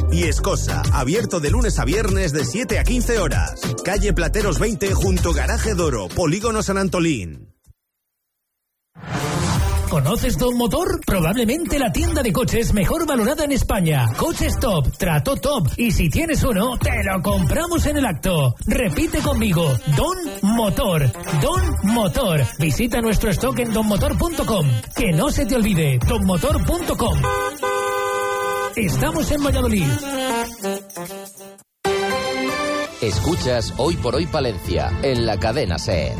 y Escosa, abierto de lunes a viernes de 7 a 15 horas. Calle Plateros 20 junto Garaje Doro, Polígono San Antolín. ¿Conoces Don Motor? Probablemente la tienda de coches mejor valorada en España. Coches top, trato top, y si tienes uno, te lo compramos en el acto. Repite conmigo, Don Motor. Don Motor. Visita nuestro stock en donmotor.com. Que no se te olvide, donmotor.com. Estamos en Valladolid. Escuchas Hoy por Hoy Palencia, en la cadena SER.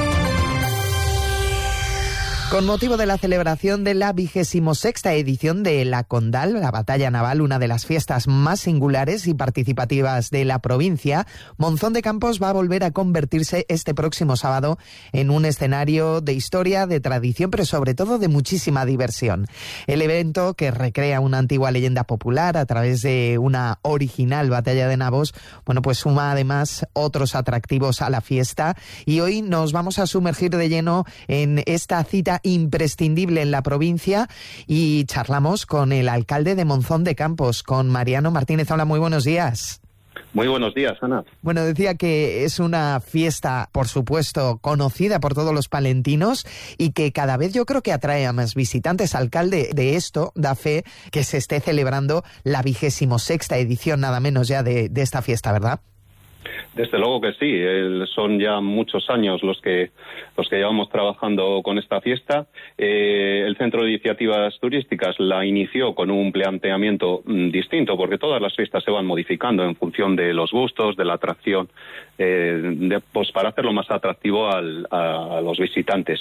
Con motivo de la celebración de la 26ª edición de la Condal, la batalla naval, una de las fiestas más singulares y participativas de la provincia, Monzón de Campos va a volver a convertirse este próximo sábado en un escenario de historia, de tradición, pero sobre todo de muchísima diversión. El evento, que recrea una antigua leyenda popular a través de una original batalla de nabos, bueno, pues suma además otros atractivos a la fiesta, y hoy nos vamos a sumergir de lleno en esta cita imprescindible en la provincia y charlamos con el alcalde de Monzón de Campos, con Mariano Martínez. Hola, muy buenos días. Muy buenos días, Ana. Bueno, decía que es una fiesta, por supuesto, conocida por todos los palentinos y que cada vez yo creo que atrae a más visitantes. Alcalde, de esto da fe que se esté celebrando la 26ª edición, nada menos ya, de esta fiesta, ¿verdad? Desde luego que sí, son ya muchos años los que llevamos trabajando con esta fiesta. El Centro de Iniciativas Turísticas la inició con un planteamiento distinto, porque todas las fiestas se van modificando en función de los gustos, de la atracción, pues para hacerlo más atractivo a los visitantes.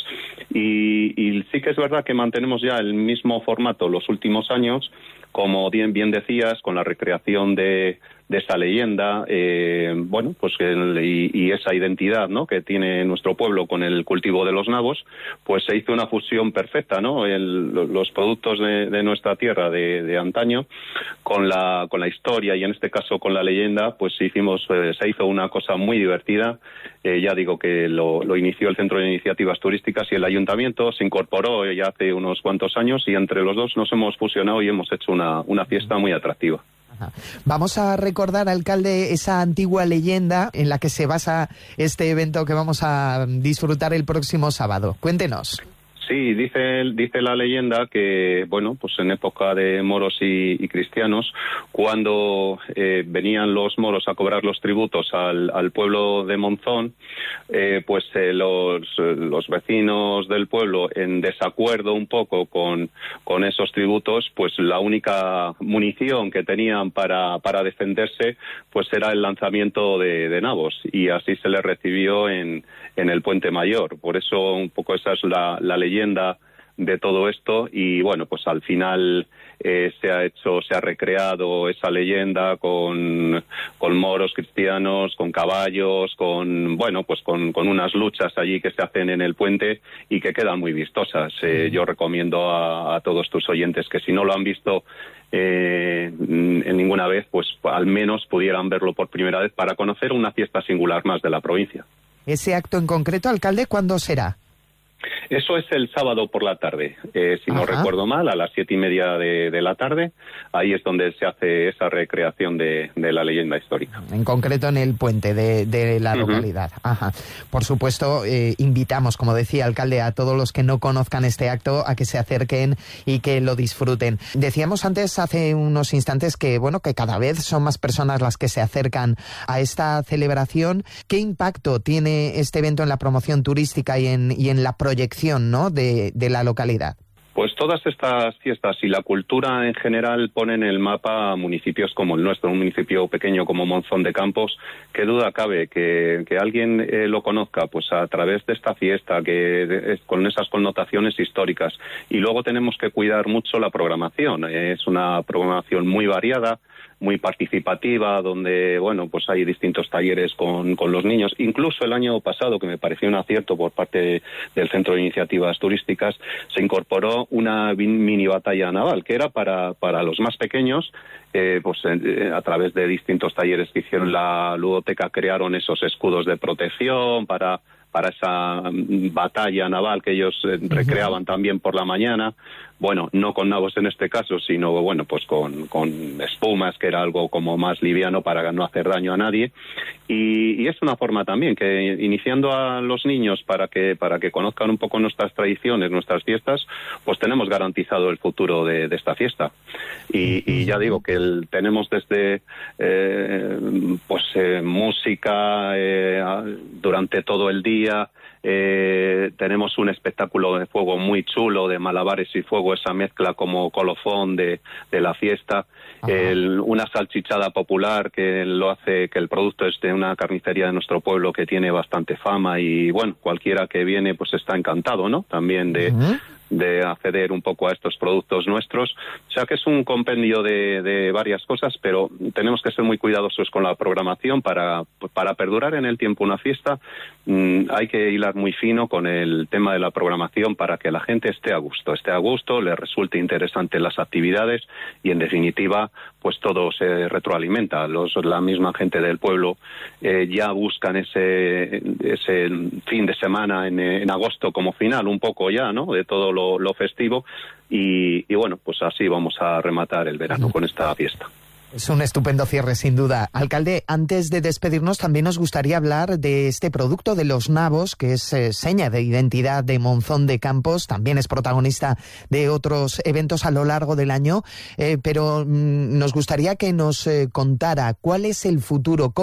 Y sí que es verdad que mantenemos ya el mismo formato los últimos años, como bien decías, con la recreación de esa leyenda, bueno, pues y esa identidad, ¿no?, que tiene nuestro pueblo con el cultivo de los nabos, pues se hizo una fusión perfecta, ¿no?, los productos de nuestra tierra de antaño con la historia, y en este caso con la leyenda, pues se hizo una cosa muy divertida. Ya digo que lo inició el Centro de Iniciativas Turísticas y el Ayuntamiento se incorporó ya hace unos cuantos años, y entre los dos nos hemos fusionado y hemos hecho una fiesta muy atractiva. Vamos a recordar, alcalde, esa antigua leyenda en la que se basa este evento que vamos a disfrutar el próximo sábado. Cuéntenos. Sí, dice la leyenda que, bueno, pues en época de moros y cristianos, cuando venían los moros a cobrar los tributos al pueblo de Monzón, pues los vecinos del pueblo, en desacuerdo un poco con esos tributos, pues la única munición que tenían para defenderse, pues era el lanzamiento de nabos, y así se les recibió en el Puente Mayor. Por eso un poco esa es la leyenda de todo esto, y bueno, pues al final se ha recreado esa leyenda con moros cristianos, con caballos, con unas luchas allí que se hacen en el puente y que quedan muy vistosas. Yo recomiendo a todos tus oyentes que si no lo han visto en ninguna vez, pues al menos pudieran verlo por primera vez para conocer una fiesta singular más de la provincia. Ese acto en concreto, alcalde, ¿cuándo será? Eso es el sábado por la tarde, si no recuerdo mal, a las 7:30 de la tarde. Ahí es donde se hace esa recreación de la leyenda histórica. En concreto en el puente de la localidad. Ajá. Por supuesto, invitamos, como decía, alcalde, a todos los que no conozcan este acto a que se acerquen y que lo disfruten. Decíamos antes, hace unos instantes, que bueno, que cada vez son más personas las que se acercan a esta celebración. ¿Qué impacto tiene este evento en la promoción turística y en la proyección, ¿no?, de la localidad? Pues todas estas fiestas y la cultura en general ponen en el mapa municipios como el nuestro, un municipio pequeño como Monzón de Campos. Qué duda cabe que alguien lo conozca pues a través de esta fiesta, con esas connotaciones históricas. Y luego tenemos que cuidar mucho la programación. Es una programación muy variada, muy participativa, donde bueno, pues hay distintos talleres con los niños. Incluso el año pasado, que me pareció un acierto por parte del Centro de Iniciativas Turísticas, se incorporó una mini batalla naval, que era para los más pequeños. A través de distintos talleres que hicieron la ludoteca, crearon esos escudos de protección para esa batalla naval que ellos recreaban también por la mañana. Bueno, no con nabos en este caso, sino bueno, pues con espumas, que era algo como más liviano para no hacer daño a nadie. Y es una forma también que, iniciando a los niños para que conozcan un poco nuestras tradiciones, nuestras fiestas, pues tenemos garantizado el futuro de esta fiesta. Y ya digo que tenemos desde música durante todo el día. Tenemos un espectáculo de fuego muy chulo, de malabares y fuego, esa mezcla como colofón de la fiesta. Una salchichada popular que lo hace, que el producto es de una carnicería de nuestro pueblo que tiene bastante fama, y bueno, cualquiera que viene pues está encantado, ¿no? También de acceder un poco a estos productos nuestros. O sea que es un compendio de varias cosas, pero tenemos que ser muy cuidadosos con la programación para perdurar en el tiempo una fiesta. Hay que hilar muy fino con el tema de la programación para que la gente esté a gusto, le resulte interesante las actividades, y en definitiva pues todo se retroalimenta. La misma gente del pueblo ya buscan ese fin de semana en agosto como final, un poco ya, ¿no?, de todo lo festivo, y bueno, pues así vamos a rematar el verano con esta fiesta. Es un estupendo cierre, sin duda. Alcalde, antes de despedirnos, también nos gustaría hablar de este producto de los nabos, que es seña de identidad de Monzón de Campos, también es protagonista de otros eventos a lo largo del año, pero nos gustaría que nos contara cuál es el futuro,